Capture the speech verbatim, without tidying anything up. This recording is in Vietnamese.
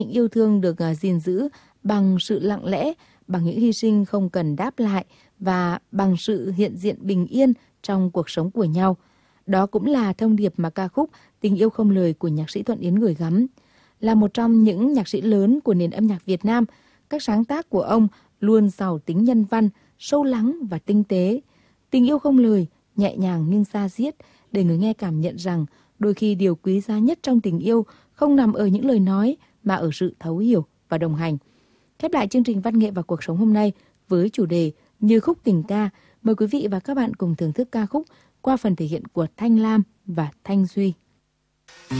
Những yêu thương được uh, gìn giữ bằng sự lặng lẽ, bằng những hy sinh không cần đáp lại và bằng sự hiện diện bình yên trong cuộc sống của nhau. Đó cũng là thông điệp mà ca khúc Tình yêu không lời của nhạc sĩ Thuận Yến gửi gắm. Là một trong những nhạc sĩ lớn của nền âm nhạc Việt Nam, các sáng tác của ông luôn giàu tính nhân văn, sâu lắng và tinh tế. Tình yêu không lời, nhẹ nhàng nhưng da diết, để người nghe cảm nhận rằng đôi khi điều quý giá nhất trong tình yêu không nằm ở những lời nói mà ở sự thấu hiểu và đồng hành. Khép lại chương trình Văn nghệ và cuộc sống hôm nay với chủ đề Như khúc tình ca, mời quý vị và các bạn cùng thưởng thức ca khúc qua phần thể hiện của Thanh Lam và Thanh Duy.